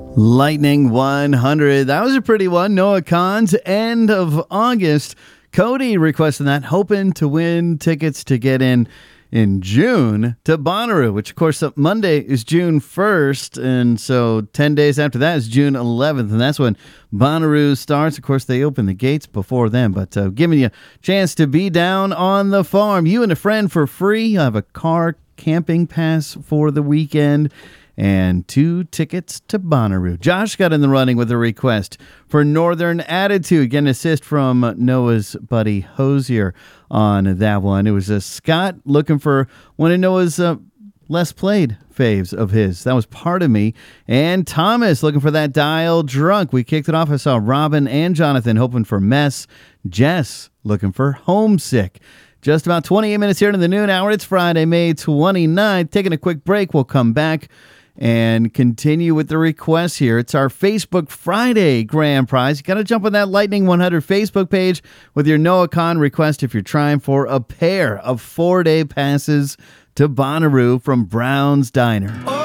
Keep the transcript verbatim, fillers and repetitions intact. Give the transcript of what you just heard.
Lightning one hundred. That was a pretty one. Noah Kahan's end of August. Cody requesting that, hoping to win tickets to get in in June to Bonnaroo, which, of course, Monday is June first. And so ten days after that is June eleventh. And that's when Bonnaroo starts. Of course, they open the gates before then. But uh, giving you a chance to be down on the farm. You and a friend for free. You have a car camping pass for the weekend and two tickets to Bonnaroo. Josh got in the running with a request for Northern Attitude. Get an assist from Noah's buddy Hosier on that one. It was a Scott looking for one of Noah's uh, less played faves of his. That was Part of Me. And Thomas looking for that Dial Drunk. We kicked it off. I saw Robin and Jonathan hoping for Mess. Jess looking for Homesick. Just about twenty-eight minutes here in the noon hour. It's Friday, May twenty-ninth. Taking a quick break. We'll come back and continue with the requests here. It's our Facebook Friday grand prize. You got to jump on that Lightning one hundred Facebook page with your Noah Kahan request if you're trying for a pair of four-day passes to Bonnaroo from Brown's Diner.